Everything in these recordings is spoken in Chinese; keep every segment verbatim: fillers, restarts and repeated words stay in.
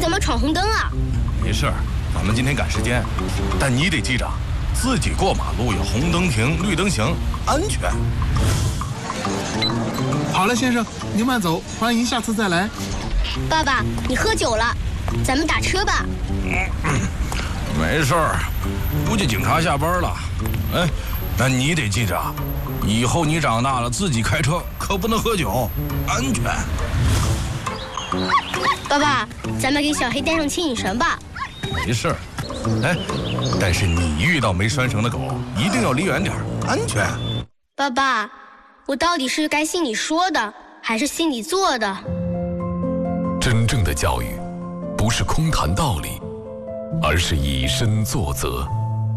怎么闯红灯啊？ 没事儿，咱们今天赶时间，但你得记着，自己过马路要红灯停，绿灯行，安全。 好了，先生，您慢走，欢迎下次再来。 爸爸，你喝酒了，咱们打车吧。 嗯，没事儿，估计警察下班了。哎，那你得记着，以后你长大了自己开车可不能喝酒，安全。 爸爸，咱们给小黑带上牵引绳吧。 没事儿，哎，但是你遇到没拴绳的狗，一定要离远点，安全。 爸爸，我到底是该信你说的，还是信你做的？ 真正的教育，不是空谈道理，而是以身作则。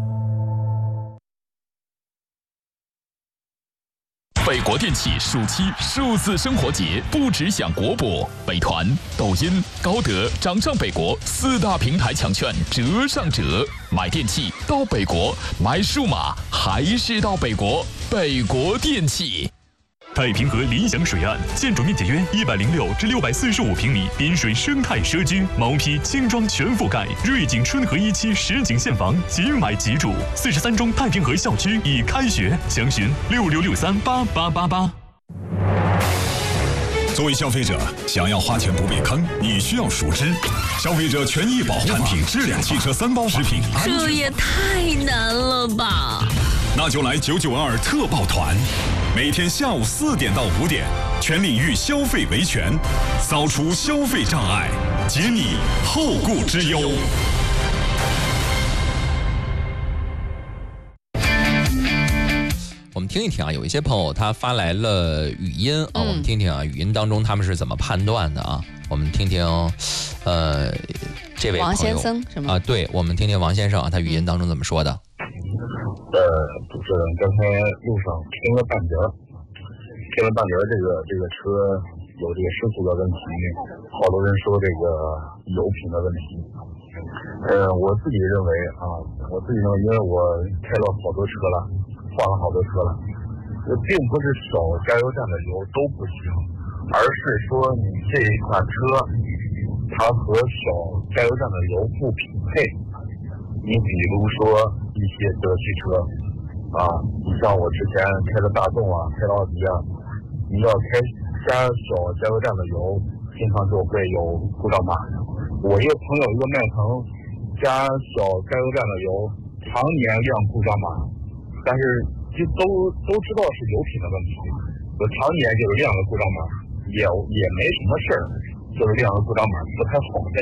北国电器暑期数字生活节不只享国博，北团、抖音、高德、掌上北国四大平台抢券折上折，买电器到北国，买数码还是到北国。北国电器。太平河联想水岸，建筑面积约一百零六至六百四十五平米，滨水生态社区，毛坯轻装全覆盖，瑞景春和一期实景现房，即买即住。四十三中太平河校区已开学，详询六六六三八八八八。 作为消费者，想要花钱不被坑，你需要熟知消费者权益保护产品质量汽车三包食品。 这也太难了吧！ 那就来九九二特报团，每天下午四点到五点，全领域消费维权，扫除消费障碍，解你后顾之忧。 我们听一听啊，有一些朋友他发来了语音啊，嗯、我们听听啊，语音当中他们是怎么判断的啊？我们听听，呃，这位朋友王先生是吗？ 啊，对，我们听听王先生啊，他语音当中怎么说的？ 呃，主持人刚才路上停了半截儿，停了半截儿，这个这个车有这个失速的问题，好多人说这个油品的问题。呃，我自己认为啊，我自己认为，因为我开了好多车了，换了好多车了，我并不是小加油站的油都不行，而是说你这一款车它和小加油站的油不匹配。你比如说一些德系车啊，你像我之前开的大众啊，开的奥迪啊，你要开加小加油站的油，经常就会有故障码。我一个朋友一个迈腾加小加油站的油，常年亮故障码，但是就都都知道是油品的问题，我常年就是亮个故障码，也也没什么事儿，就是亮个故障码不太好呗。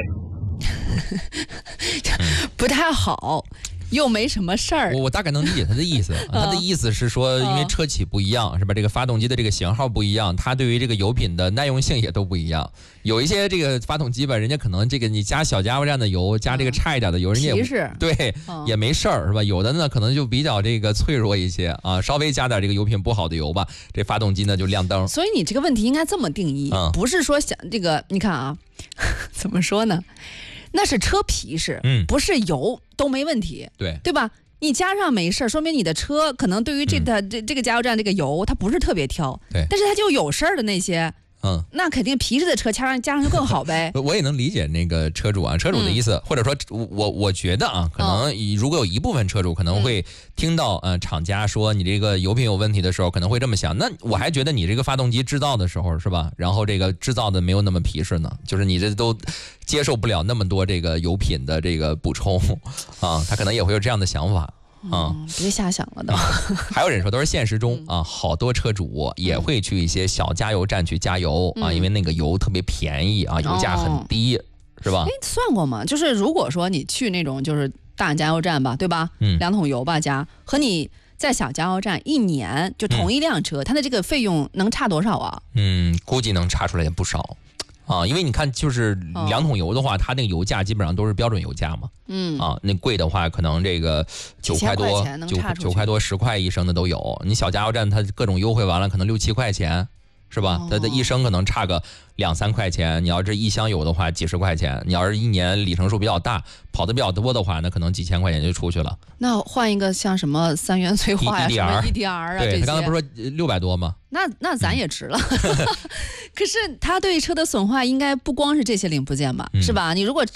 不太好，又没什么事儿。 我我大概能理解他的意思，他的意思是说，因为车企不一样，是吧？这个发动机的这个型号不一样，它对于这个油品的耐用性也都不一样。有一些这个发动机吧，人家可能这个你加小加油站的油，加这个差一点的油，人家也对也没事儿，是吧？有的呢可能就比较这个脆弱一些啊，稍微加点这个油品不好的油吧，这发动机呢就亮灯。 所以你这个问题应该这么定义，嗯、不是说想这个，你看啊，怎么说呢？那是车皮实，嗯，不是油都没问题， 对对吧？你加上没事，说明你的车可能对于这它、嗯、这这个加油站这个油，它不是特别挑， 对， 但是它就有事儿的那些。嗯，那肯定皮质的车加上加上就更好呗。 我也能理解那个车主啊，车主的意思，嗯、或者说我我觉得啊，可能如果有一部分车主可能会听到呃厂家说你这个油品有问题的时候，可能会这么想。那我还觉得你这个发动机制造的时候是吧？然后这个制造的没有那么皮实呢，就是你这都接受不了那么多这个油品的这个补充啊，他可能也会有这样的想法。 啊、嗯，别瞎想了都。 还有人说，都是现实中啊，好多车主也会去一些小加油站去加油、嗯、啊，因为那个油特别便宜啊，油价很低，哦、是吧？ 哎，算过吗？就是如果说你去那种就是大加油站吧，对吧？嗯，两桶油吧加，和你在小加油站一年就同一辆车，嗯、它的这个费用能差多少啊？ 嗯，估计能差出来也不少。啊，因为你看，就是两桶油的话，哦、它那个油价基本上都是标准油价嘛。嗯。啊，那贵的话，可能这个九块多、九九块多、十块一升的都有。你小加油站它各种优惠完了，可能六七块钱，是吧？哦、它的一升可能差个两三块钱。你要这一箱油的话，几十块钱。你要是一年里程数比较大，跑的比较多的话，那可能几千块钱就出去了。 那换一个像什么三元催化呀、什么 E D R 啊， 对，他刚才不是说六百多吗？ 那那咱也值了。可是它对车的损坏应该不光是这些零部件吧，嗯、是吧？你如果